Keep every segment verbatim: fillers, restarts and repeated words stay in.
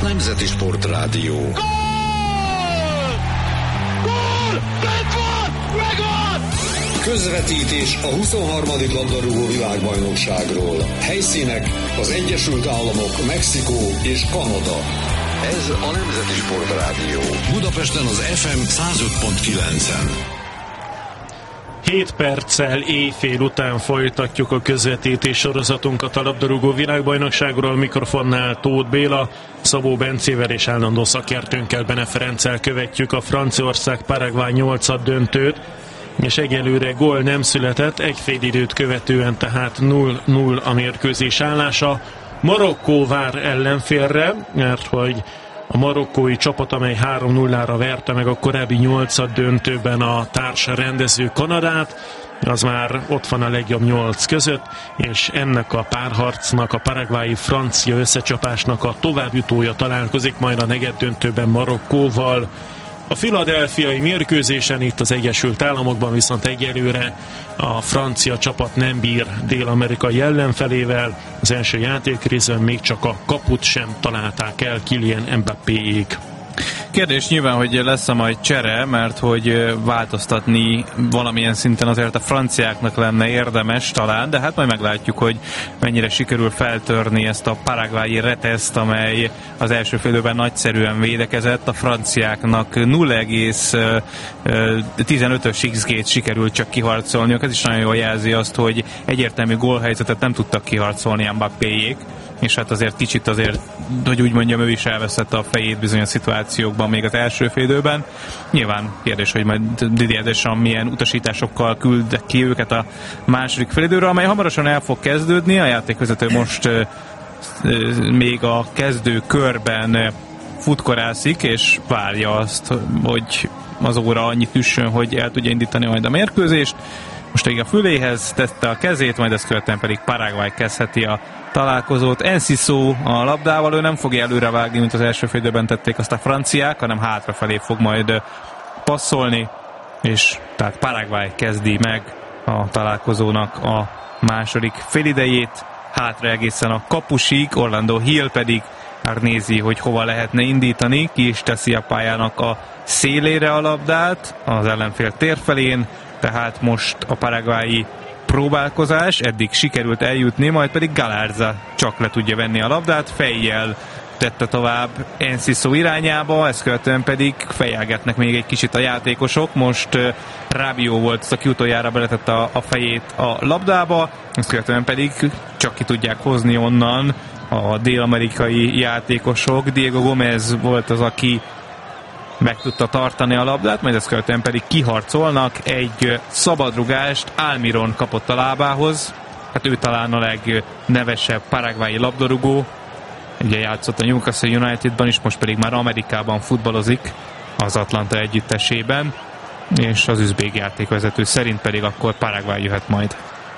Nemzeti Sportrádió. Gól! Gól! Bent van! Megvan! Közvetítés a huszonharmadik labdarúgó világbajnokságról. Helyszínek az Egyesült Államok, Mexikó és Kanada. Ez a Nemzeti Sportrádió. Budapesten az ef em száz öt pont kilencen. hét perccel éjfél után folytatjuk a közvetítés sorozatunkat a labdarúgó világbajnokságról. Mikrofonnál Tóth Béla, Szabó Bencével és állandó szakértőnkkel, Bene Ferenccel követjük a Franciaország-Paraguay nyolcad döntőt, és egyelőre gól nem született, egy fél időt követően tehát nulla nulla a mérkőzés állása. Marokkó vár ellenfélre, mert hogy a marokkói csapat, amely három nullára verte meg a korábbi nyolcad döntőben a társa rendező Kanadát, az már ott van a legjobb nyolc között, és ennek a párharcnak, a paraguayi francia összecsapásnak a továbbjutója találkozik majd a negyed döntőben Marokkóval. A philadelphiai mérkőzésen itt az Egyesült Államokban viszont egyelőre a francia csapat nem bír dél-amerikai ellenfelével. Az első játékrészben még csak a kaput sem találták el Kylian Mbappéék. Kérdés nyilván, hogy lesz-e majd csere, mert hogy változtatni valamilyen szinten azért a franciáknak lenne érdemes talán, de hát majd meglátjuk, hogy mennyire sikerül feltörni ezt a paraguayi reteszt, amely az első félidőben nagyszerűen védekezett. A franciáknak nulla egész tizenötös iksz gét sikerült csak kiharcolniuk. Ez is nagyon jól jelzi azt, hogy egyértelmű gólhelyzetet nem tudtak kiharcolni Mbappéék, és hát azért kicsit azért, hogy úgy mondjam, ő is elveszette a fejét bizonyos szituációkban még az első félidőben. Nyilván kérdés, hogy majd Didier Deschamps milyen utasításokkal küld ki őket a második félidőre, amely hamarosan el fog kezdődni. A játékvezető most euh, még a kezdő körben futkorászik, és várja azt, hogy az óra annyit üssön, hogy el tudja indítani majd a mérkőzést. Most még a füléhez tette a kezét, majd ezt követően pedig Paraguay kezdheti a találkozót. Enciso a labdával, ő nem fogja előre vágni, mint az első félidőben tették azt a franciák, hanem hátrafelé fog majd passzolni, és tehát Paraguay kezdi meg a találkozónak a második félidejét, hátra egészen a kapusig, Orlando Hill pedig már nézi, hogy hova lehetne indítani, ki is teszi a pályának a szélére a labdát, az ellenfél térfelén, tehát most a paraguayi próbálkozás, eddig sikerült eljutni, majd pedig Galarza csak le tudja venni a labdát, fejjel tette tovább Enciso irányába, ezt követően pedig fejelgetnek még egy kicsit a játékosok. Most uh, Rabiot volt az, aki utoljára beletette a, a fejét a labdába, ezt követően pedig csak ki tudják hozni onnan a dél-amerikai játékosok. Diego Gomez volt az, aki meg tudta tartani a labdát, majd ezt követően pedig kiharcolnak egy szabadrugást, Almiron kapott a lábához, hát ő talán a legnevesebb paraguayi labdarúgó, ugye játszott a Newcastle Unitedban is, most pedig már Amerikában futballozik az Atlanta együttesében, és az üzbég játékvezető szerint pedig akkor Paraguay jöhet majd.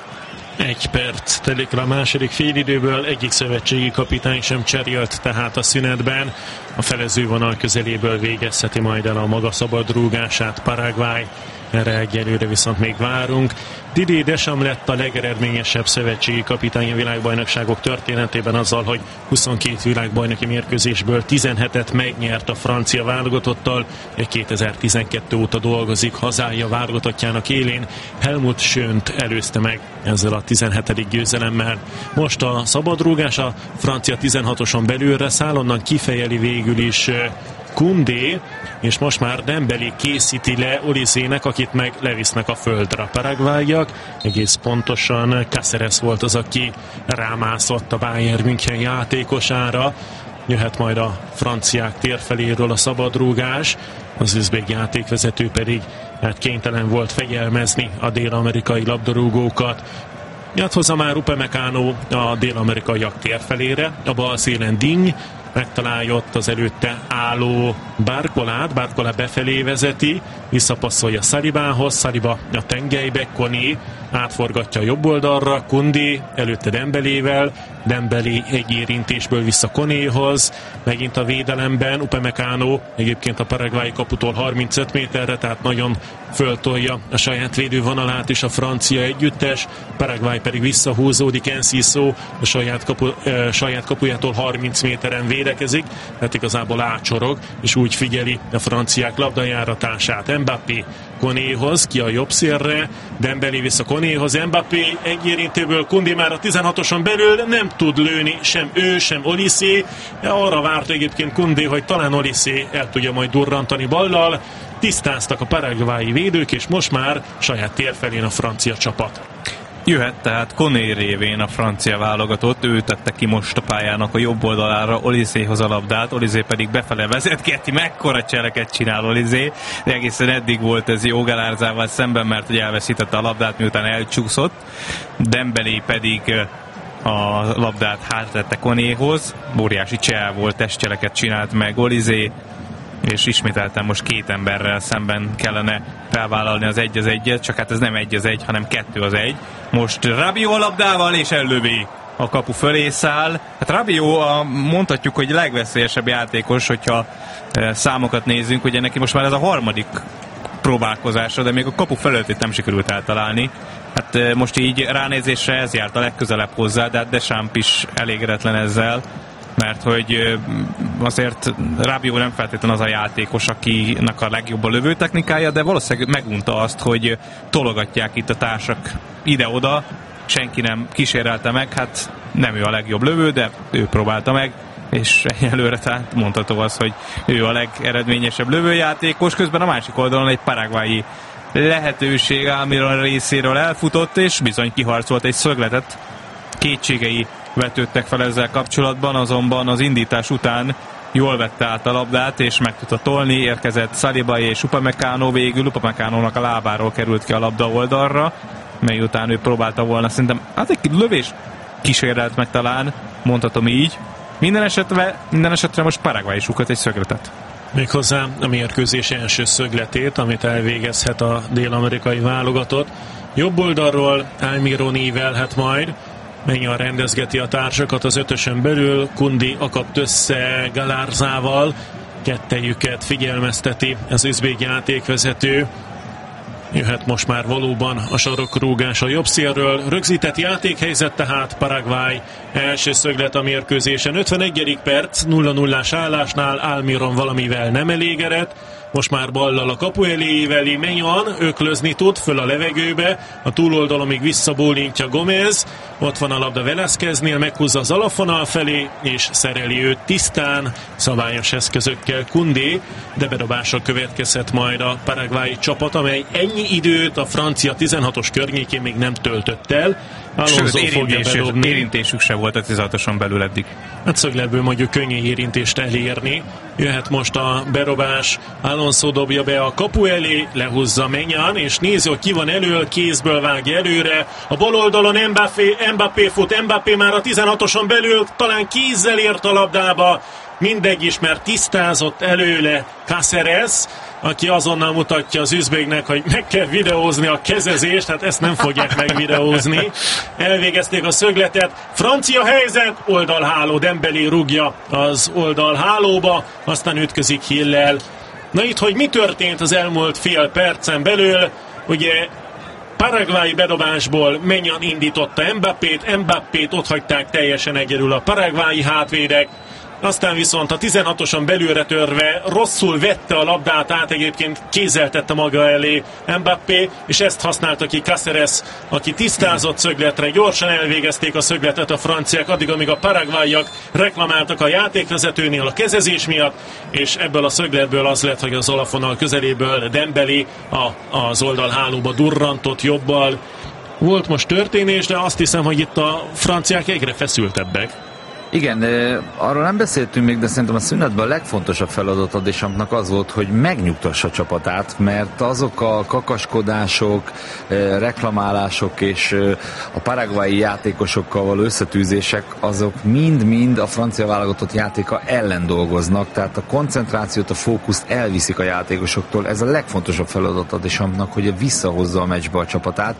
Egy perc telik a második félidőből, egyik szövetségi kapitány sem cserélt tehát a szünetben. A felezővonal közeléből végezheti majd el a maga szabadrúgását Paraguay. Erre egyelőre viszont még várunk. Didier Deschamps lett a legeredményesebb szövetségi kapitány a világbajnokságok történetében azzal, hogy huszonkét világbajnoki mérkőzésből tizenhetet megnyert a francia válogatottal. kétezer-tizenkettő óta dolgozik hazája válogatottjának élén. Helmut Schönt előzte meg ezzel a tizenhetedik győzelemmel. Most a szabadrúgás, a francia tizenhatoson belülre száll, onnan kifejeli végül is Koundé, és most már Dembélé készíti le Olizének, akit meg levisznek a földre a paraguayiak. Egész pontosan Cáceres volt az, aki rámászott a Bayern München játékosára. Jöhet majd a franciák térfeléről a szabadrúgás, az üzbég játékvezető pedig hát kénytelen volt fegyelmezni a dél-amerikai labdarúgókat. Jött hozzá már Upamecano a dél-amerikaiak térfelére, a bal szélen Digne megtalálja ott az előtte álló Barcolát, Barcola befelé vezeti, visszapasszolja Salibához, Saliba a tengelybe, Koné átforgatja a jobb oldalra, Koundé előtte Dembelével, Dembélé egy érintésből vissza Konéhoz, megint a védelemben Upamecano, egyébként a paraguayi kaputól harmincöt méterre, tehát nagyon föltolja a saját védővonalát is a francia együttes, Paraguay pedig visszahúzódik, Enciso a saját, kapu, e, saját kapujától harminc méteren védekezik, tehát igazából átsorog, és úgy figyeli a franciák labdajáratását. Mbappé Konéhoz, ki a jobb szélre, Dembélé vissza Konéhoz, Mbappé egy érintőből, Koundé már a tizenhatoson belül nem tud lőni, sem ő, sem Olysée. Arra várt egyébként Koundé, hogy talán Olysée el tudja majd durrantani ballal. Tisztáztak a paraguayi védők, és most már saját tér felén a francia csapat. Jöhet tehát Koné révén a francia válogatott, ő tette ki most a pályának a jobb oldalára Olyséhoz a labdát, Olysée pedig befele vezetgeti, mekkora cseleket csinál Olysée, de egészen eddig volt ez jó Galárzával szemben, mert hogy elveszítette a labdát, miután elcsúszott. Dembélé pedig a labdát háttette Konéhoz, óriási csel volt, testcseleket csinált meg Olysée, és ismételten most két emberrel szemben kellene felvállalni az egy az egyet, csak hát ez nem egy az egy, hanem kettő az egy. Most Rabiot a labdával, és ellövi a kapu fölé száll. Hát Rabiot a, mondhatjuk, hogy legveszélyesebb játékos, hogyha e, számokat nézzünk, ugye neki most már ez a harmadik próbálkozása, de még a kapu felőtt nem sikerült eltalálni. Hát e, most így ránézésre ez járt a legközelebb hozzá, de hát Deschamps is elégedetlen ezzel, mert hogy azért Rabiot nem feltétlenül az a játékos, akinek a legjobb a lövő technikája, de valószínűleg megunta azt, hogy tologatják itt a társak ide-oda, senki nem kísérelte meg, hát nem ő a legjobb lövő, de ő próbálta meg, és egyelőre tehát mondható az, hogy ő a legeredményesebb lövőjátékos, közben a másik oldalon egy paraguayi lehetőség Almiron részéről elfutott, és bizony kiharcolt egy szögletet. Kétségei vetődtek fel ezzel kapcsolatban, azonban az indítás után jól vette át a labdát, és meg tudta tolni, érkezett Saliba és Upamecano, végül Upamecanónak a lábáról került ki a labda oldalra, mely után ő próbálta volna, szerintem hát egy lövés kísérelt meg talán, mondhatom így. Minden esetre, minden esetre most Paraguay is ugat egy szögletet. Méghozzá a mérkőzés első szögletét, amit elvégezhet a dél-amerikai válogatott. Jobb oldalról Almiron ívelhet majd, Mennyire rendezgeti a társakat az ötösön belül, Koundé akadt össze Galárzával, kettejüket figyelmezteti az üzbég játékvezető. Jöhet most már valóban a sarokrúgás a jobb szélről. Rögzített játékhelyzet tehát, Paraguay első szöglet a mérkőzésen. ötvenegyedik perc, nulla nullás állásnál Almiron valamivel nem elégedett. Most már ballal a kapu elé éveli Menyan, öklözni tud, föl a levegőbe, a túloldalon még visszabólintja Gomez, ott van a labda Velázqueznél, meghúzza az alapvonal felé, és szereli őt tisztán, szabályos eszközökkel Koundé, de bedobásra következhet majd a paraguayi csapat, amely ennyi időt a francia tizenhatos környékén még nem töltött el. Sőt, érintésük, érintésük se volt a tizenhatoson belül eddig. Hát szögletből mondjuk könnyű érintést elérni. Jöhet most a berobás, Alonso dobja be a kapu elé, lehúzza Menyan, és nézi, hogy ki van elől, kézből vágja előre. A bal oldalon Mbappé, Mbappé fut, Mbappé már a tizenhatoson belül, talán kézzel ért a labdába. Mindegy is, mert tisztázott előle Cáceres, aki azonnal mutatja az üzbégnek, hogy meg kell videózni a kezezést, hát ezt nem fogják megvideózni. Elvégezték a szögletet, francia helyzet, oldalháló, Dembélé rúgja az oldalhálóba, aztán ütközik Hillel. Na itt, hogy mi történt az elmúlt fél percen belül, ugye paraguayi bedobásból Menyan indította Mbappét, Mbappét ott hagyták teljesen egyedül a paraguayi hátvédek, aztán viszont a tizenhatoson belülre törve rosszul vette a labdát át, egyébként kézzel tette maga elé Mbappé, és ezt használta ki Cáceres, aki tisztázott szögletre, gyorsan elvégezték a szögletet a franciák, addig, amíg a paraguayiak reklamáltak a játékvezetőnél a kezezés miatt, és ebből a szögletből az lett, hogy az alapvonal közeléből Dembélé a, az oldalhálóba durrantott jobbal. Volt most történés, de azt hiszem, hogy itt a franciák egyre feszültebbek. Igen, arról nem beszéltünk még, de szerintem a szünetben a legfontosabb feladat a Deschampsnak az volt, hogy megnyugtassa a csapatát, mert azok a kakaskodások, reklamálások és a paraguayi játékosokkal való összetűzések, azok mind-mind a francia válogatott játéka ellen dolgoznak, tehát a koncentrációt, a fókuszt elviszik a játékosoktól. Ez a legfontosabb feladat a Deschampsnak, hogy visszahozza a meccsbe a csapatát.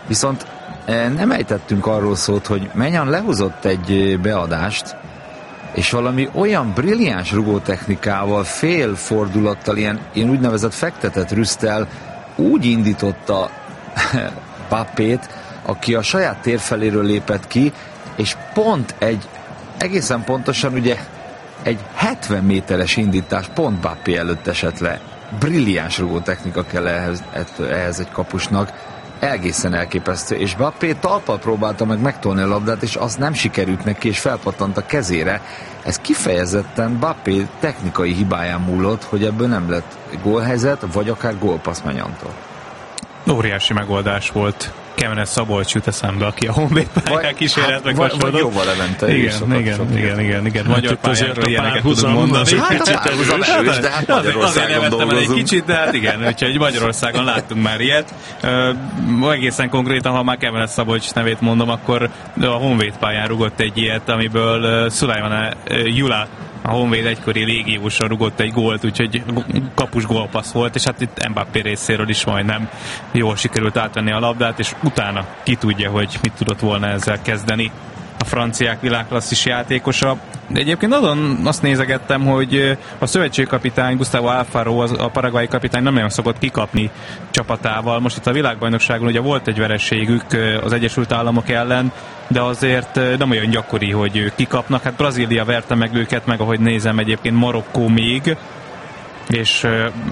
Viszont nem ejtettünk arról szót, hogy Maignan lehúzott egy beadást, és valami olyan brilliáns rugótechnikával, fél fordulattal, ilyen, ilyen úgynevezett fektetett rüszttel úgy indította Mbappét, aki a saját tér feléről lépett ki, és pont egy, egészen pontosan ugye egy hetven méteres indítás pont Mbappé előtt esett le. Brilliáns rugótechnika kell ehhez, ehhez egy kapusnak. Egészen elképesztő, és Mbappé talppal próbálta meg megtolni a labdát, és az nem sikerült neki, és felpattant a kezére. Ez kifejezetten Mbappé technikai hibáján múlott, hogy ebből nem lett gólhelyzet, vagy akár gólpassz Maignantól. Óriási megoldás volt. Kemenes Szabolcs jut eszembe, aki a Honvéd pályán kísérletbe hát, vagy, vagy jóval Levente. Igen, igen, igen, igen, igen, igen. Magyar pályáról ilyeneket tudunk mondani. Hát a párhuzam erős, de hát Magyarországon dolgozunk. Egy kicsit, de hát igen, úgyhogy Magyarországon láttunk már ilyet. Uh, egészen konkrétan, ha már Kemenes Szabolcs nevét mondom, akkor a Honvéd pályán rugott egy ilyet, amiből uh, Szulajman uh, Jula, a Honvéd egykori légiósan rugott egy gólt, úgyhogy kapus gólpassz volt, és hát itt Mbappé részéről is majdnem jól sikerült átvenni a labdát, és utána ki tudja, hogy mit tudott volna ezzel kezdeni a franciák világklasszis játékosa. De egyébként azon azt nézegettem, hogy a szövetségkapitány Gustavo Alfaro, a paraguayi kapitány nem nagyon szokott kikapni csapatával. Most itt a világbajnokságon ugye volt egy vereségük az Egyesült Államok ellen, de azért nem olyan gyakori, hogy kikapnak. Hát Brazília verte meg őket, meg ahogy nézem egyébként Marokkó még, és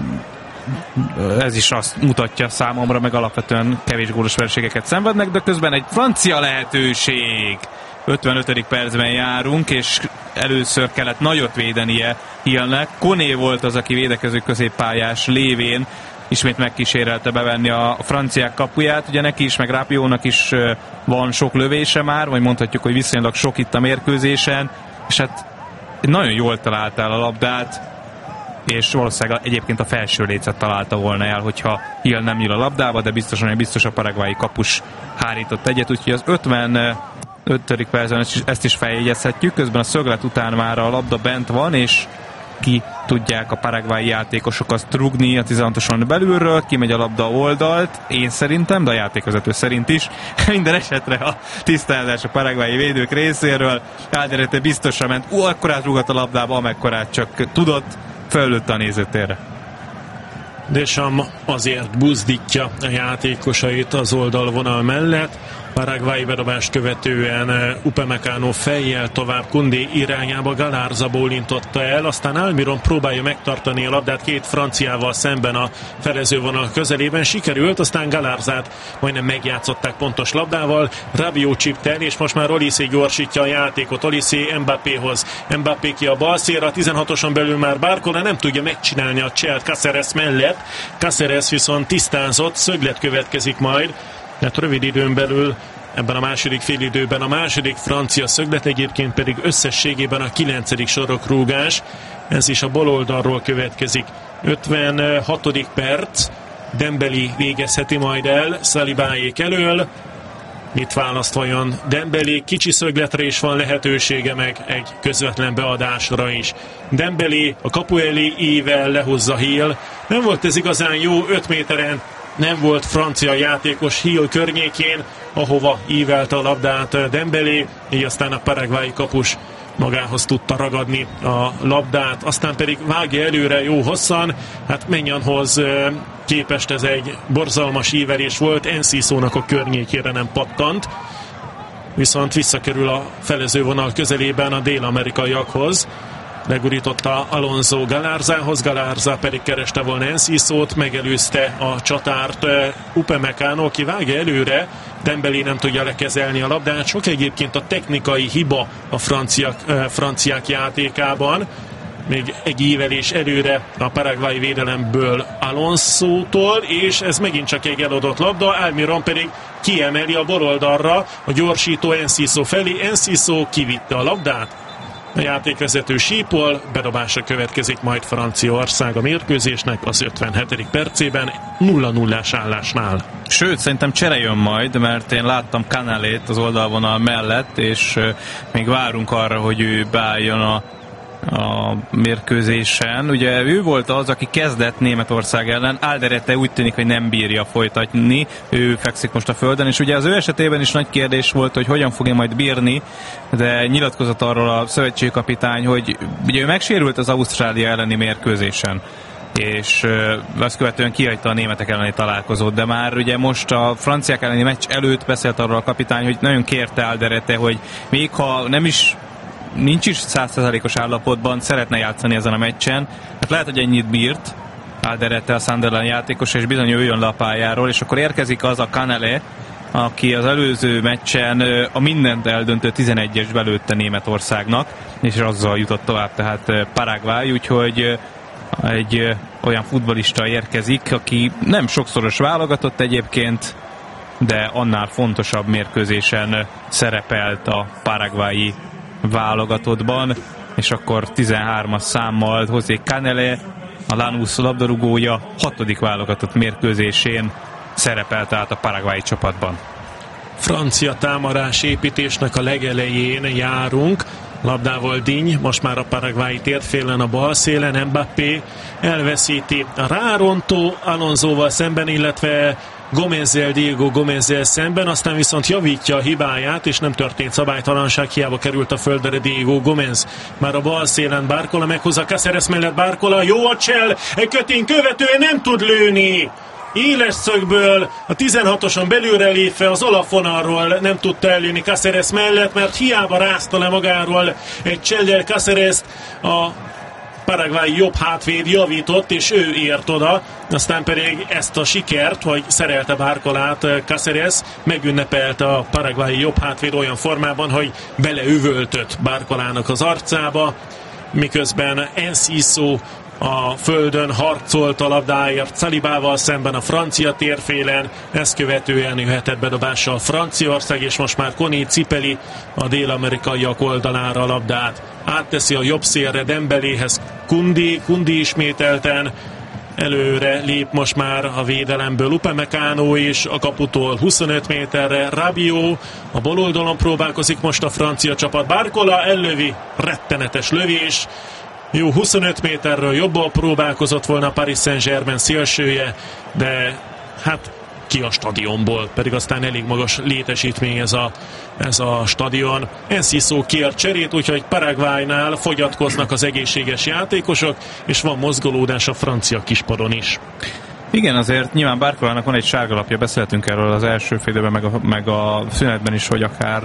ez is azt mutatja számomra, meg alapvetően kevés gólos vereségeket szenvednek, de közben egy francia lehetőség. ötvenötödik percben járunk, és először kellett nagyot védenie Hillnek. Koné volt az, aki védekező középpályás lévén ismét megkísérelte bevenni a franciák kapuját. Ugye neki is, meg Rapiónak is van sok lövése már, vagy mondhatjuk, hogy viszonylag sok itt a mérkőzésen, és hát nagyon jól találtál a labdát, és valószínűleg egyébként a felső lécet találta volna el, hogyha Hill nem nyíl a labdába, de biztosan, hogy biztos a paraguayi kapus hárított egyet, úgyhogy az ötvenötödik percben ezt is feljegyezhetjük, közben a szöglet után már a labda bent van, és ki tudják a paraguayi játékosok azt rugni a tizenhatoson belülről, kimegy a labda oldalt, én szerintem, de a játékvezető szerint is. Minden esetre a tisztázás a paraguayi védők részéről, Calderete biztosra ment, ú, akkorát rúgott a labdába, amekkorát csak tudott, felülött a nézőtérre. Deschamps azért buzdítja a játékosait az oldalvonal mellett. Paraguay bedobást követően Upamecano fejjel tovább Koundé irányába, Galarza bólintotta el, aztán Almiron próbálja megtartani a labdát két franciával szemben a felezővonal közelében, sikerült, aztán Galarzát majdnem megjátszották pontos labdával, Rabiot csípte el, és most már Olysé gyorsítja a játékot, Olysé Mbappéhoz, Mbappé ki a bal szélre, a tizenhatoson belül már Barcola nem tudja megcsinálni a cselt Cáceres mellett, Cáceres viszont tisztázott, szöglet következik majd, mert rövid időn belül ebben a második félidőben a második francia szöglet, egyébként pedig összességében a kilencedik sorokrúgás, ez is a bal oldalról következik. ötvenhatodik perc, Dembélé végezheti majd el Salibáék elől. Mit választ vajon Dembélé? Kicsi szögletre is van lehetősége, meg egy közvetlen beadásra is. Dembélé a kapu elé ível lehozza Hill. Nem volt ez igazán jó, öt méteren nem volt francia játékos Hill környékén, ahova ívelte a labdát Dembélé, így aztán a paraguayi kapus magához tudta ragadni a labdát, aztán pedig vágja előre jó hosszan, hát Maignanhoz képest ez egy borzalmas ívelés volt, Enciso-nak a környékére nem pattant, viszont visszakerül a felezővonal közelében a dél-amerikaiakhoz, legurította Alonso Galarzához, Galarza pedig kereste volna Encisót, megelőzte a csatárt Upamecano, aki vágja előre, Dembélé nem tudja lekezelni a labdát, sok egyébként a technikai hiba a franciák, franciák játékában, még egy ívelés előre a paraguayi védelemből Alonsótól, és ez megint csak egy eladott labda, Almiron pedig kiemeli a bal oldalra a gyorsító Enciso felé, Enciso kivitte a labdát, a játékvezető sípol, bedobásra következik majd Franciaország a mérkőzésnek az ötvenhetedik percében nulla nullás állásnál. Sőt, szerintem csere jön majd, mert én láttam Canalét az oldalvonal mellett, és még várunk arra, hogy ő beálljon a a mérkőzésen. Ugye ő volt az, aki kezdett Németország ellen, Alderete úgy tűnik, hogy nem bírja folytatni, ő fekszik most a földön, és ugye az ő esetében is nagy kérdés volt, hogy hogyan fogja majd bírni, de nyilatkozott arról a szövetségkapitány, hogy ugye ő megsérült az Ausztrália elleni mérkőzésen, és azt követően kihagyta a németek elleni találkozót, de már ugye most a franciák elleni meccs előtt beszélt arról a kapitány, hogy nagyon kérte Alderete, hogy még ha nem is nincs is száz százalékos állapotban, szeretne játszani ezen a meccsen. Hát lehet, hogy ennyit bírt Alderete, a Sunderland játékos, és bizony ő jön le a pályáról, és akkor érkezik az a Canele, aki az előző meccsen a mindent eldöntő tizenegyes belőtte Németországnak, és azzal jutott tovább, tehát Paraguay, úgyhogy egy olyan futballista érkezik, aki nem sokszoros válogatott egyébként, de annál fontosabb mérkőzésen szerepelt a paraguayi válogatottban, és akkor tizenhármas számmal José Canele, a Lanús labdarúgója hatodik válogatott mérkőzésén szerepelt át a paraguayi csapatban. Francia támadás építésnek a legelején járunk. Labdával Digne, most már a paraguayi térfélen a bal szélen, Mbappé elveszíti a rárontó Alonsoval szemben, illetve Gomezzel, Diego Gomezzel szemben, aztán viszont javítja a hibáját, és nem történt szabálytalanság, hiába került a földre Diego Gomez. Már a bal szélen Barcola meghozza Cáceres mellett, Barcola, jó a csel, Kötén követően nem tud lőni. Éles szögből a tizenhatoson belőle lépve az alapvonalról nem tudta előni Cáceres mellett, mert hiába rázta le magáról egy csellel Cácerest, a paraguayi jobb hátvéd javított, és ő ért oda, aztán pedig ezt a sikert, hogy szerelte Barcolát Cáceres, megünnepelte a paraguayi jobb hátvéd olyan formában, hogy beleüvöltött Barcolának az arcába, miközben Enciso a földön harcolt a labdáért Salibával szemben a francia térfélen, ezt követően jöhetett bedobással Franciaország, és most már Koni cipeli a dél-amerikaiak oldalára a labdát. Átteszi a jobb szélre Dembeléhez Kundi, Kundi ismételten előre lép most már a védelemből Upamecano is, a kaputól huszonöt méterre Rabiot, a bal oldalon próbálkozik most a francia csapat, Barcola ellövi, rettenetes lövés, jó, huszonöt méterről jobban próbálkozott volna a Paris Saint-Germain szélsője, de hát ki a stadionból, pedig aztán elég magas létesítmény ez a, ez a stadion. Enciso kér cserét, úgyhogy Paraguaynál fogyatkoznak az egészséges játékosok, és van mozgolódás a francia kispadon is. Igen, azért nyilván Barcolának van egy sárgalapja, beszéltünk erről az első fél időben, meg a, meg a szünetben is, hogy akár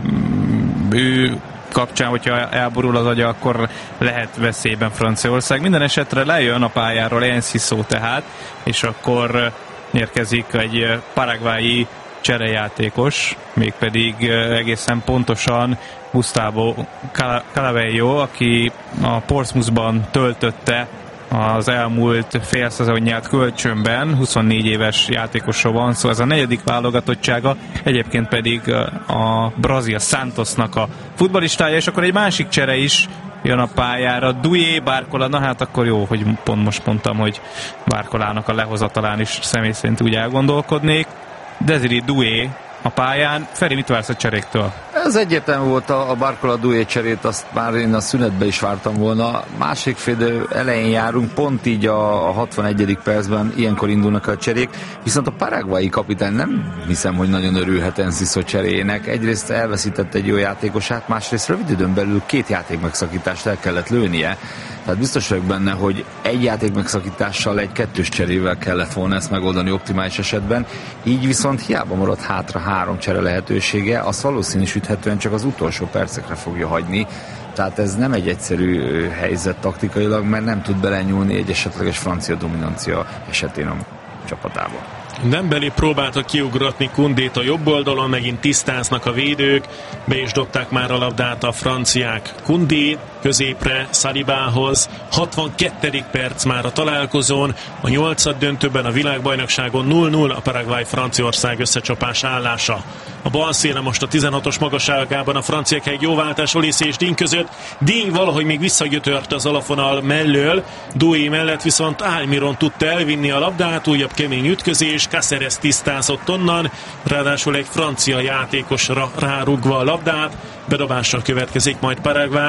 ő kapcsán, hogyha elborul az agya, akkor lehet veszélyben Franciaország. Minden esetre lejön a pályáról Enciso tehát, és akkor érkezik egy paraguayi cserejátékos, mégpedig egészen pontosan Gustavo Calavello, aki a Portsmouthban töltötte az elmúlt fél szezonját kölcsönben, huszonnégy éves játékosról van szó, szóval ez a negyedik válogatottsága, egyébként pedig a brazil Santosnak a futballistája, és akkor egy másik csere is jön a pályára, Doué, Barcola, na hát akkor jó, hogy pont most mondtam, hogy Barcolának a lehozatalán is személy szerint úgy elgondolkodnék. Desiré Doué a pályán. Feri, mit vársz a cseréktől? Ez egyértelmű volt a, a Barcola Doué cserét, azt már én a szünetbe is vártam volna. Másik fél elején járunk, pont így a, a hatvanegyedik percben ilyenkor indulnak a cserék, viszont a paraguayi kapitány nem hiszem, hogy nagyon örülhet Enciso cseréjének. Egyrészt elveszített egy jó játékosát, másrészt rövid időn belül két játék megszakítást el kellett lőnie. Tehát biztos vagyok benne, hogy egy játék megszakítással, egy kettős cserével kellett volna ezt megoldani optimális esetben. Így viszont hiába maradt hátra három csere lehetősége, azt valószínűsíthetően csak az utolsó percekre fogja hagyni. Tehát ez nem egy egyszerű helyzet taktikailag, mert nem tud belenyúlni egy esetleges francia dominancia esetén a csapatába. Dembélé próbálta kiugratni Kundét a jobb oldalon, megint tisztáznak a védők, be is dobták már a labdát a franciák. Kundi középre Salibához, hatvankettedik perc már a találkozón, a nyolcad döntőben a világbajnokságon nulla nulla a Paraguay-Franciaország összecsapás állása. A bal széle most a tizenhatos magasságában a franciák egy jó váltás Olise és Digne között. Digne valahogy még visszagyötört az alapvonal mellől, Doué mellett viszont Almiron tudta elvinni a labdát, újabb kemény ütközés, Cáceres tisztázott onnan, ráadásul egy francia játékosra rárugva a labdát, bedobással következik majd Paraguay.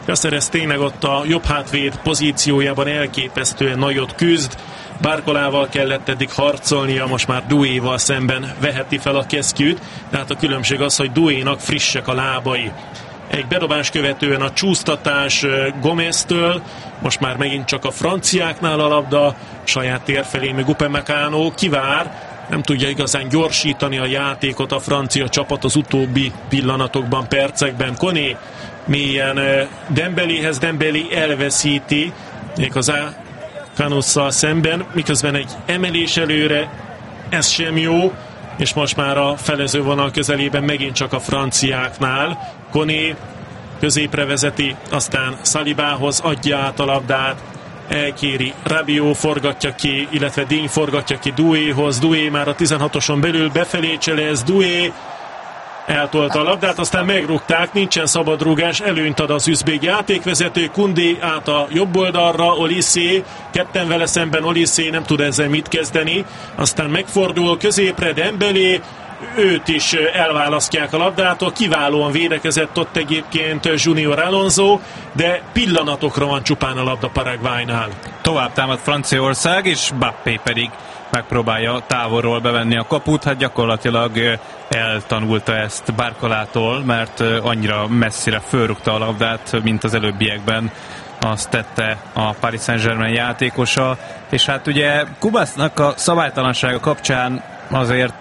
Caceres tényleg ott a jobb hátvéd pozíciójában elképesztően nagyot küzd. Barcolával kellett eddig harcolnia, most már Douéval szemben veheti fel a kesztyűt, tehát a különbség az, hogy Douénak frissek a lábai. Egy bedobás követően a csúsztatás Gomeztől, most már megint csak a franciáknál a labda, saját tér felé még Upamecano kivár, nem tudja igazán gyorsítani a játékot a francia csapat az utóbbi pillanatokban, percekben. Koné mélyen Dembeléhez, Dembélé elveszíti méghozzá Canusszal szemben, miközben egy emelés előre, ez sem jó, és most már a felező vonal közelében megint csak a franciáknál. Koné középre vezeti, aztán Salibához adja át a labdát, elkéri, Rabiot forgatja ki, illetve Digne forgatja ki Douéhoz, Doué már a tizenhatoson belül befelé cselez, Doué eltolta a labdát, aztán megrúgták, nincsen szabadrúgás, előnyt ad az üzbég játékvezető, Koundé át a jobb oldalra, Olissé, ketten vele szemben, Olissé nem tud ezzel mit kezdeni, aztán megfordul középre Dembélé, őt is elválasztják a labdától, kiválóan védekezett ott egyébként Junior Alonso, de pillanatokra van csupán a labda Paraguaynál. Tovább támad Franciaország, és Mbappé pedig megpróbálja távolról bevenni a kaput, hát gyakorlatilag eltanulta ezt Barcolától, mert annyira messzire fölrúgta a labdát, mint az előbbiekben azt tette a Paris Saint-Germain játékosa, és hát ugye Kubasznak a szabálytalansága kapcsán azért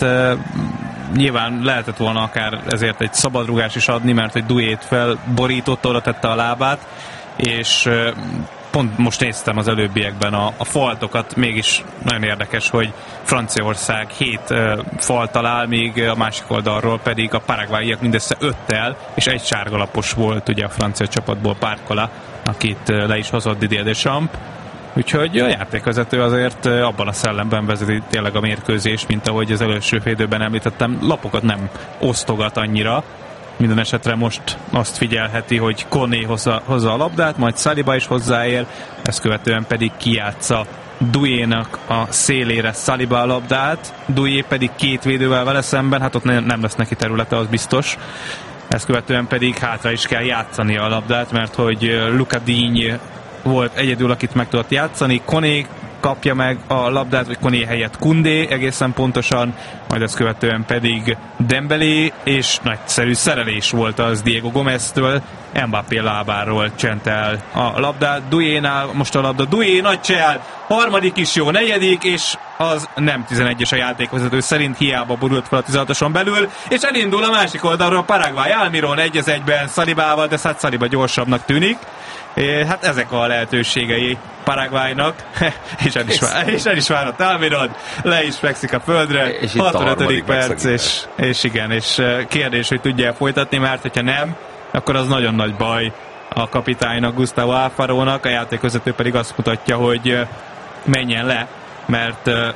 nyilván lehetett volna akár ezért egy szabadrugás is adni, mert hogy Douét felborította, oda tette a lábát, és pont most néztem az előbbiekben a, a faltokat, mégis nagyon érdekes, hogy Franciaország hét uh, fal talál, míg a másik oldalról pedig a paraguayiak mindössze öttel, és egy sárgalapos volt ugye a francia csapatból, Barcola, akit uh, le is hozott Didier Deschamps. Úgyhogy a játékvezető azért abban a szellemben vezeti tényleg a mérkőzés, mint ahogy az előső fél időben említettem, lapokat nem osztogat annyira. Minden esetre most azt figyelheti, hogy Koné hozza, hozza a labdát, majd Saliba is hozzáér, ezt követően pedig kijátsza Douénak a szélére Saliba a labdát, Doué pedig két védővel vele szemben, hát ott nem lesz neki területe, az biztos. Ezt követően pedig hátra is kell játszani a labdát, mert hogy Luca Digne volt egyedül, akit meg tudott játszani, Koné kapja meg a labdát, vagy Koné helyett Koundé egészen pontosan, majd ezt követően pedig Dembélé, és nagyszerű szerelés volt az Diego Gomeztől, Mbappé lábáról csent el a labdát, Douénál most a labda, Doué nagy csel, harmadik is jó, negyedik, és az nem tizenegyes a játékvezető szerint, hiába borult fel a tizenhatoson belül, és elindul a másik oldalról Paraguay, Almiron egy az egyben Salibával, de hát Saliba gyorsabbnak tűnik. Hát ezek a lehetőségei Paraguaynak, és el is, vár, és el is várat Almiron, le is fekszik a földre, hatvanötödik perc, és, és igen, és kérdés, hogy tudja folytatni, mert hogyha nem, akkor az nagyon nagy baj a kapitánynak, Gustavo Alfarónak, a játékvezető pedig azt mutatja, hogy menjen le, mert uh,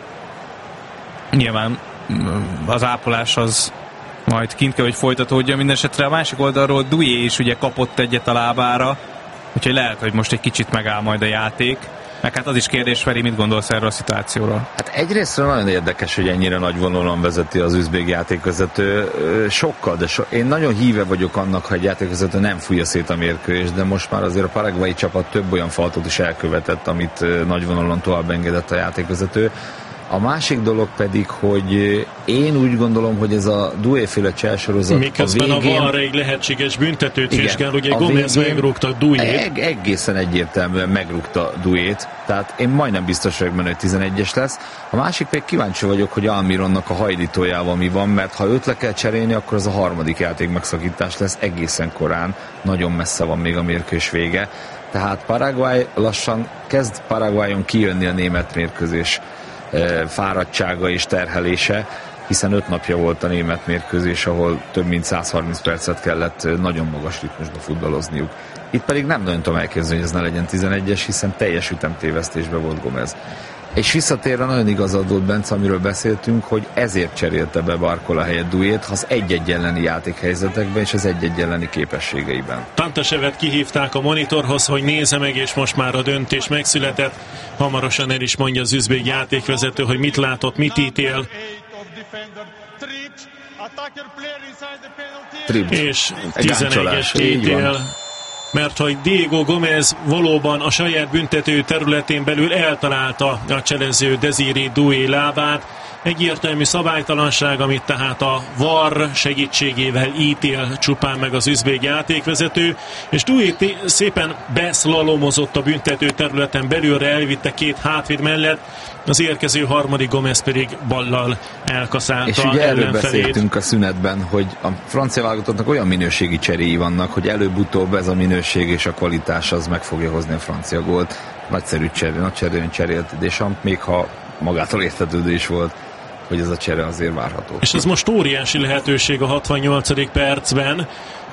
nyilván az ápolás az majd kint kell, hogy folytatódjon. Mindenesetre a másik oldalról Doué is ugye kapott egyet a lábára, úgyhogy lehet, hogy most egy kicsit megáll majd a játék. Meg hát az is kérdés, Feri, mit gondolsz erről a szituációról? Hát egyrésztről nagyon érdekes, hogy ennyire nagy vonalon vezeti az üzbég játékvezető. Sokkal, de so... én nagyon híve vagyok annak, hogy egy játékvezető nem fújja szét a mérkőzést, de most már azért a paraguayi csapat több olyan faltot is elkövetett, amit nagy vonalon tovább engedett a játékvezető. A másik dolog pedig, hogy én úgy gondolom, hogy ez a Doué-féle cselsorozat miközben a végén... a VAR egy lehetséges büntetőt vizsgál, ugye Gomez megrúgta Douét. Eg- egészen egyértelműen megrúgta Douét, tehát én majdnem biztos vagyok benne, hogy tizenegyes lesz. A másik pedig kíváncsi vagyok, hogy Almironnak a hajlítójával mi van, mert ha őt le kell cserélni, akkor az a harmadik játék megszakítás lesz egészen korán, nagyon messze van még a mérkőzés vége. Tehát Paraguay lassan kezd Paraguayon kijönni a német mérkőzés fáradtsága és terhelése, hiszen öt napja volt a német mérkőzés, ahol több mint száz harminc percet kellett nagyon magas ritmusba futballozniuk. Itt pedig nem nagyon tudom elképzelni, hogy ez ne legyen tizenegyes, hiszen teljes ütemtévesztésbe volt Gomez. És visszatérve nagyon igazad volt, Bence, amiről beszéltünk, hogy ezért cserélte be Barcola helyett Douét, az egy-egy elleni játékhelyzetekben és az egy-egy elleni képességeiben. Tantasevet kihívták a monitorhoz, hogy nézze meg, és most már a döntés megszületett. Hamarosan el is mondja az üzbég játékvezető, hogy mit látott, mit ítél. Trips. És tizenegyes ítél. mert hogy Diego Gómez valóban a saját büntető területén belül eltalálta a cselező Désiré Doué lábát. Egyértelmű szabálytalanság, amit tehát a vé á er segítségével ítél csupán meg az üzbég játékvezető, és Doué szépen beszlalomozott a büntető területen belülre, elvitte két hátvéd mellett, az érkező harmadik Gómez pedig ballal elkaszálta. És ugye erről beszéltünk a szünetben, hogy a francia válogatottnak olyan minőségi cseréi vannak, hogy előbb-utóbb ez a minőség és a kvalitás az meg fogja hozni a francia gólt. Nagyszerű cseré, nagy cserén cserélt Deschamps, még ha magától értetődő is volt, hogy ez a csere azért várható. És ez most óriási lehetőség a hatvannyolcadik percben.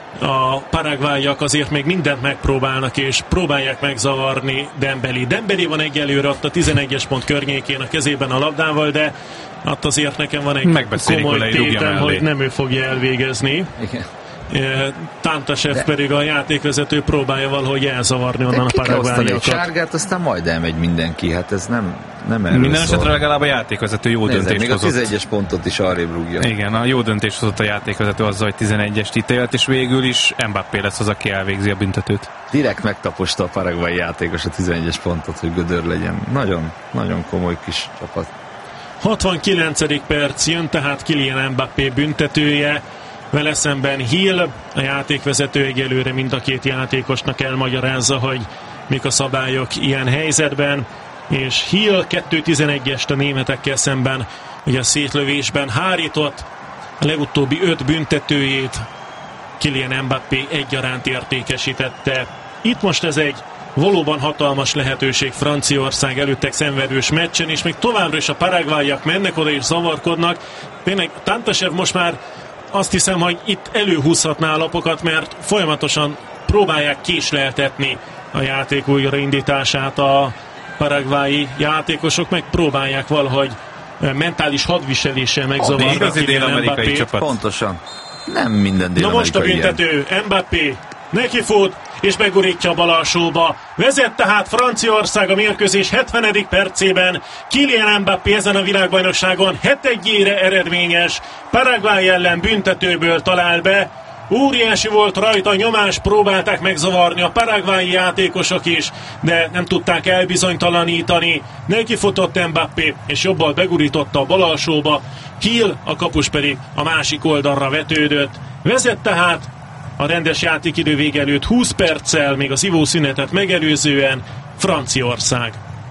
A paraguayak azért még mindent megpróbálnak, és próbálják megzavarni Dembélé. Dembélé van egyelőre ott a tizenegyes pont környékén a kezében a labdával, de ott azért nekem van egy komoly tétem, hogy nem ő fogja elvégezni. Igen. Tantasev de... pedig a játékvezető próbálja valahogy elzavarni onnan a paraguayakat. Egy sárgát, aztán majd elmegy mindenki, hát ez nem, nem erről minden szól. Esetre legalább a játékvezető jó Nézze, döntést még hozott. Még a tizenegyes pontot is arrébb rúgja. Igen, a jó döntést hozott a játékvezető azzal, hogy tizenegyest ítélt, és végül is Mbappé lesz az, aki elvégzi a büntetőt. Direkt megtaposta a paraguayi játékos a tizenegyes pontot, hogy gödör legyen. Nagyon, nagyon komoly kis csapat. hatvankilencedik perc jön, tehát Kylian Mbappé büntetője. Vele szemben Hill, a játékvezető egyelőre mind a két játékosnak elmagyarázza, hogy mik a szabályok ilyen helyzetben, és Hill kettő tizenegyest a németekkel szemben, ugye a szétlövésben hárított, a legutóbbi öt büntetőjét Kylian Mbappé egyaránt értékesítette. Itt most ez egy valóban hatalmas lehetőség Franciaország előttek szenvedős meccsen, és még továbbra is a paraguayak mennek oda és zavarkodnak. Tényleg Tantasev most már azt hiszem, hogy itt előhúzhatná a lapokat, mert folyamatosan próbálják késleltetni a játék újraindítását a paraguayi játékosok, meg próbálják valahogy mentális hadviseléssel megzavarni a Kylian Mbappét. Pontosan. Nem minden dél-amerikai. Na most a büntető, Mbappé neki fut, és megurítja a bal alsóba. Vezet tehát Franciaország a mérkőzés hetvenedik percében. Kylian Mbappé ezen a világbajnokságon hét egyre eredményes. Paraguay ellen büntetőből talál be. Óriási volt rajta, nyomás, próbálták megzavarni a paraguayi játékosok is, de nem tudták elbizonytalanítani. Neki futott Mbappé, és jobbal begurította a bal alsóba. Hill, a kapus pedig a másik oldalra vetődött. Vezet tehát a rendes játékidő vége előtt húsz perccel, még az ivószünetet megelőzően Franciaország.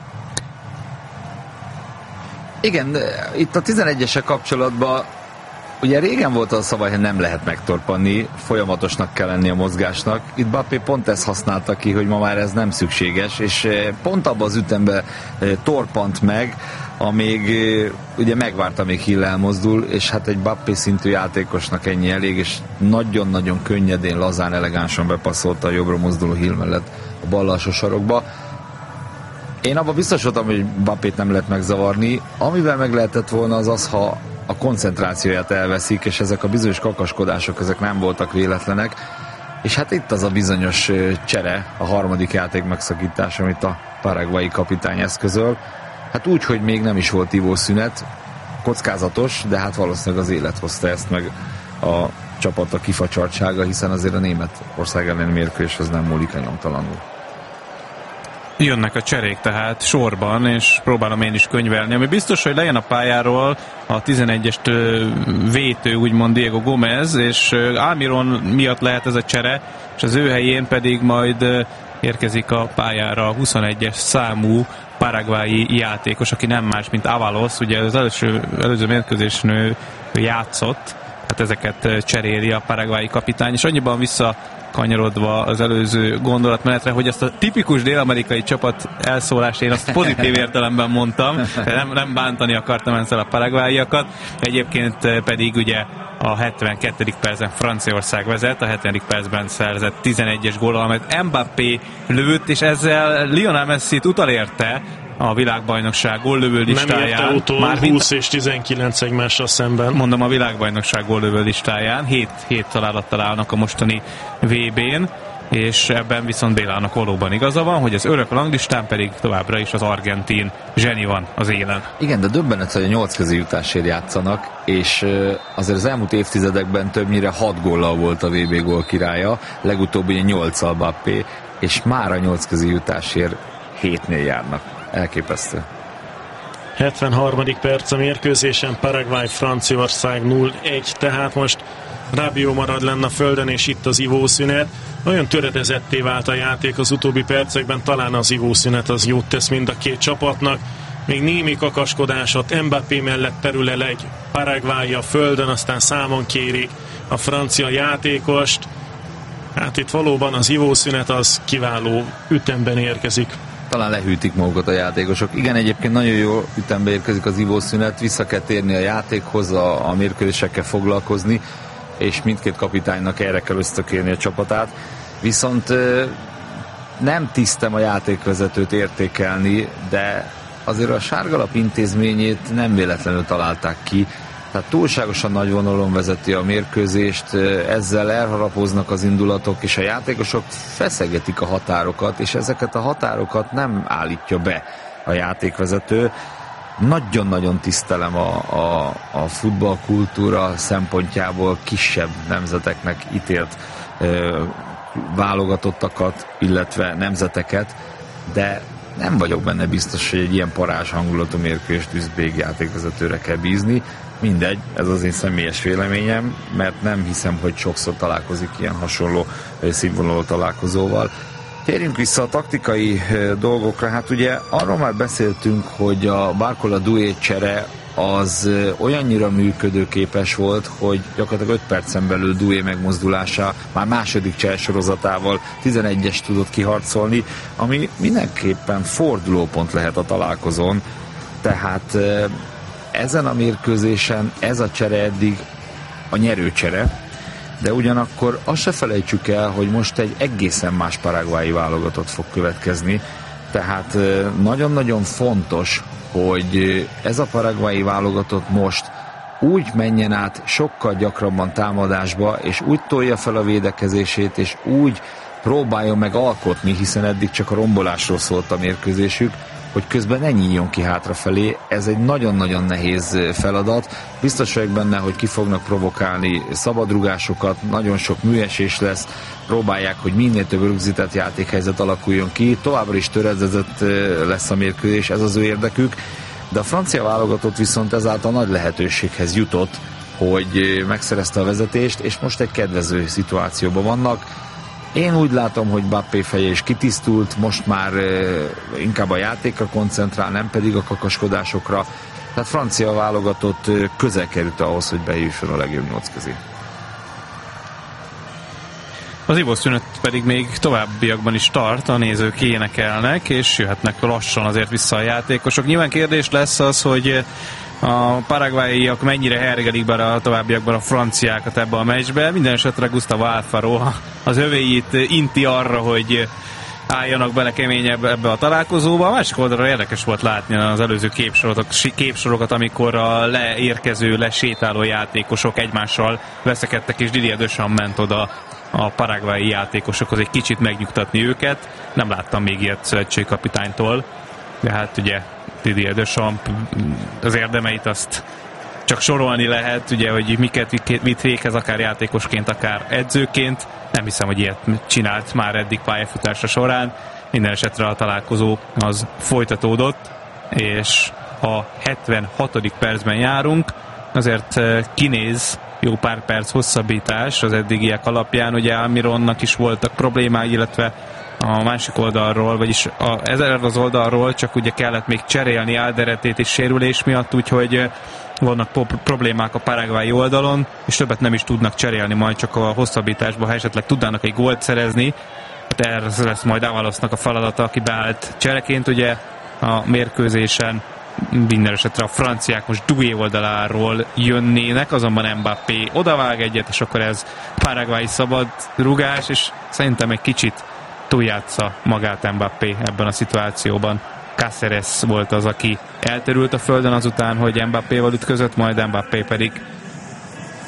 Igen, itt a tizenegyesek kapcsolatban ugye régen volt az a szabály, hogy nem lehet megtorpanni, folyamatosnak kell lenni a mozgásnak. Itt Mbappé pont ezt használta ki, hogy ma már ez nem szükséges, és pont abban az ütemben torpant meg, amíg ugye megvárta, még Hill elmozdul, és hát egy Mbappé szintű játékosnak ennyi elég, és nagyon-nagyon könnyedén, lazán, elegánsan bepasszolta a jobbra mozduló Hill mellett a bal alsó sarokba. Én abban biztos voltam, hogy Mbappét nem lehet megzavarni. Amivel meg lehetett volna az az, ha a koncentrációját elveszik, és ezek a bizonyos kakaskodások, ezek nem voltak véletlenek. És hát itt az a bizonyos csere, a harmadik játék megszakítás, amit a paraguayi kapitány eszközöl. Hát úgy, hogy még nem is volt ivószünet, kockázatos, de hát valószínűleg az élet hozta ezt, meg a csapat a kifacsartsága, hiszen azért a Németország elleni mérkőzés az nem múlik a nyomtalanul. Jönnek a cserék tehát sorban, és próbálom én is könyvelni, ami biztos, hogy lejön a pályáról a tizenegyest vétő, úgymond Diego Gómez, és Almiron miatt lehet ez a csere, és az ő helyén pedig majd érkezik a pályára a huszonegyes számú paraguayi játékos, aki nem más, mint Avalos, ugye az első, előző mérkőzésen ő játszott, hát ezeket cseréli a paraguayi kapitány, és annyiban vissza kanyarodva az előző gondolatmenetre, hogy ezt a tipikus dél-amerikai csapat elszólást én azt pozitív értelemben mondtam, de nem, nem bántani akartam ezzel a paraguayiakat. Egyébként pedig ugye a hetvenkettedik percben Franciaország vezet, a hetvenedik percben szerzett tizenegyes góllal, amelyet Mbappé lőtt, és ezzel Lionel Messit utalérte a világbajnokság góllövő listáján. Nem érte utol, húsz és tizenkilenc egymással szemben. Mondom, a világbajnokság góllövő listáján. hét találattal állnak a mostani vé bén, és ebben viszont Bélának valóban igaza van, hogy az örök ranglistán pedig továbbra is az argentin zseni van az élen. Igen, de döbbenet, hogy a nyolc közi jutásért játszanak, és azért az elmúlt évtizedekben többnyire hat góllal volt a vé bé gól királya, legutóbb ugye nyolccal Mbappé, és már a nyolc közi jutásért hétnél járnak. Elképesztő. hetvenharmadik perc a mérkőzésen, Paraguay-Franciaország nulla egy, tehát most Rabiot marad lenne a földön, és itt az ivószünet. Nagyon töredezetté vált a játék az utóbbi percekben, talán az ivószünet az jót tesz mind a két csapatnak. Még némi kakaskodásot, Mbappé mellett terül egy Paraguay a földön, aztán számon kérik a francia játékost. Hát itt valóban az ivószünet az kiváló ütemben érkezik. Talán lehűtik magukat a játékosok. Igen, egyébként nagyon jó ütembe érkezik az ivószünet, vissza kell térni a játékhoz, a, a mérkőzésekkel foglalkozni, és mindkét kapitánynak erre kell ösztökélni a csapatát. Viszont nem tisztem a játékvezetőt értékelni, de azért a sárgalap intézményét nem véletlenül találták ki. Tehát túlságosan nagy vonalon vezeti a mérkőzést, ezzel elharapóznak az indulatok, és a játékosok feszegetik a határokat, és ezeket a határokat nem állítja be a játékvezető. Nagyon-nagyon tisztelem a, a, a futballkultúra szempontjából kisebb nemzeteknek ítélt ö, válogatottakat, illetve nemzeteket, de nem vagyok benne biztos, hogy egy ilyen parázs hangulatú mérkőzést üzbég játékvezetőre kell bízni. Mindegy, ez az én személyes véleményem, mert nem hiszem, hogy sokszor találkozik ilyen hasonló színvonalú találkozóval. Térjünk vissza a taktikai dolgokra. Hát ugye arról már beszéltünk, hogy a Barcola-Doué csere az olyannyira működőképes volt, hogy gyakorlatilag öt percen belül Doué megmozdulása már második cselsorozatával tizenegyes tudott kiharcolni, ami mindenképpen fordulópont lehet a találkozón. Tehát ezen a mérkőzésen ez a csere eddig a nyerőcsere, de ugyanakkor azt se felejtsük el, hogy most egy egészen más paraguayi válogatott fog következni, tehát nagyon-nagyon fontos, hogy ez a paraguayi válogatott most úgy menjen át sokkal gyakrabban támadásba, és úgy tolja fel a védekezését, és úgy próbáljon meg alkotni, hiszen eddig csak a rombolásról szólt a mérkőzésük, hogy közben ne nyíljon ki hátrafelé. Ez egy nagyon-nagyon nehéz feladat. Biztos vagyok benne, hogy ki fognak provokálni szabadrugásokat, nagyon sok műesés lesz, próbálják, hogy minél több rögzített játékhelyzet alakuljon ki. Továbbra is töredezett lesz a mérkőzés, ez az ő érdekük, de a francia válogatott viszont ezáltal nagy lehetőséghez jutott, hogy megszerezte a vezetést, és most egy kedvező szituációban vannak. Én úgy látom, hogy Mbappé feje is kitisztult, most már inkább a játékra koncentrál, nem pedig a kakaskodásokra. Tehát francia válogatott közel került ahhoz, hogy bejusson a legjobb nyolc közé. Az ivószünet pedig még továbbiakban is tart, a nézők énekelnek, és jöhetnek lassan azért vissza a játékosok. Nyilván kérdés lesz az, hogy a paraguayiak mennyire hergelik be a továbbiakban a franciákat ebbe a meccsbe. Minden esetre Gustavo Alfaro az övéit inti arra, hogy álljanak bele keményebb ebbe a találkozóba. A másik oldalra érdekes volt látni az előző képsorokat, képsorokat, amikor a leérkező, lesétáló játékosok egymással veszekedtek, és Didier Deschamps ment oda a paraguayi játékosokhoz egy kicsit megnyugtatni őket. Nem láttam még ilyet szövetségkapitánytól, de hát ugye Didier Deschamps az érdemeit azt csak sorolni lehet, ugye, hogy miket mit végez, akár játékosként, akár edzőként. Nem hiszem, hogy ilyet csinált már eddig pályafutása során. Minden esetre a találkozó az folytatódott, és a hetvenhatodik percben járunk. Azért kinéz jó pár perc hosszabbítás az eddigiek alapján. Ugye Almironnak is voltak problémái, illetve a másik oldalról, vagyis a, ezzel az oldalról csak ugye kellett még cserélni Alderetét és sérülés miatt, úgyhogy vannak po- problémák a paraguayi oldalon, és többet nem is tudnak cserélni majd csak a hosszabbításban, ha esetleg tudnának egy gólt szerezni. Hát ez lesz majd Ávalosnak a feladata, aki beállt csereként ugye a mérkőzésen. Minden esetre a franciák most Doué oldaláról jönnének, azonban Mbappé odavág egyet, és akkor ez paraguayi szabad rugás, és szerintem egy kicsit túljátsza magát Mbappé ebben a szituációban. Cáceres volt az, aki elterült a földön azután, hogy Mbappéval ütközött, majd Mbappé pedig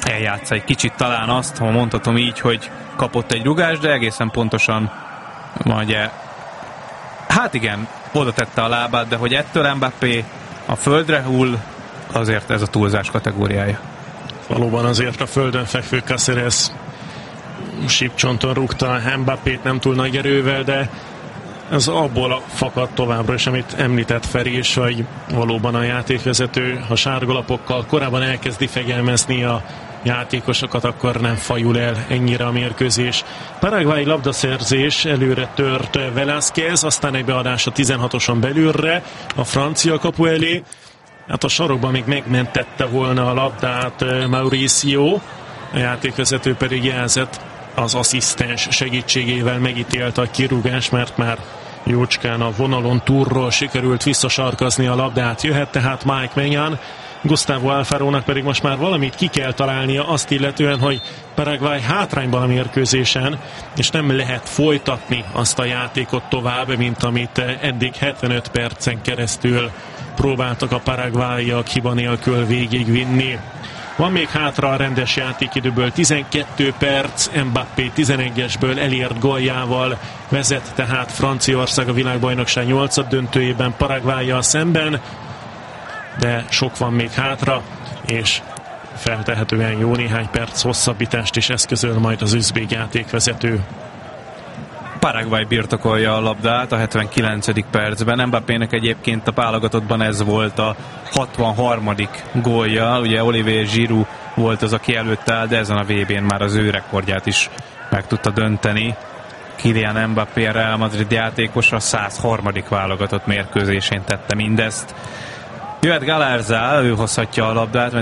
eljátsza egy kicsit talán azt, ha mondhatom így, hogy kapott egy rugást, de egészen pontosan ugye, hát igen, oda tette a lábát, de hogy ettől Mbappé a földre hull, azért ez a túlzás kategóriája. Valóban azért a földön fekvő Cáceres sípcsonton rúgta Mbappét nem túl nagy erővel, de ez abból fakad továbbra is, amit említett Feri is, hogy valóban a játékvezető, ha sárgalapokkal korábban elkezdi fegyelmezni a játékosokat, akkor nem fajul el ennyire a mérkőzés. Paraguay labdaszerzés, előre tört Velázquez, aztán egy beadás a tizenhatoson belülre, a francia kapu elé. Hát a sarokban még megmentette volna a labdát Mauricio, a játékvezető pedig jelzett, az asszisztens segítségével megítélte a kirúgás, mert már jócskán a vonalon túlról sikerült visszasarkazni a labdát. Jöhet tehát Mike Maignan, Gustavo Alfarónak pedig most már valamit ki kell találnia azt illetően, hogy Paraguay hátrányban a mérkőzésen, és nem lehet folytatni azt a játékot tovább, mint amit eddig hetvenöt percen keresztül próbáltak a paraguayiak hiba nélkül végigvinni. Van még hátra a rendes játékidőből tizenkét perc, Mbappé tizenegyesből elért góljával vezet tehát Franciaország a világbajnokság nyolcad döntőjében Paraguayyal szemben, de sok van még hátra, és feltehetően jó néhány perc hosszabbítást is eszközöl majd az üzbég játékvezető. Paraguay birtokolja a labdát a hetvenkilencedik percben. Mbappének egyébként a válogatottban ez volt a hatvanharmadik gólja. Ugye Olivier Giroud volt az, aki előtt áll, de ezen a vé bén már az ő rekordját is meg tudta dönteni. Kylian Mbappé, a Real Madrid játékosa százharmadik válogatott mérkőzésén tette mindezt. Jöhet Galarza, ő hozhatja a labdát,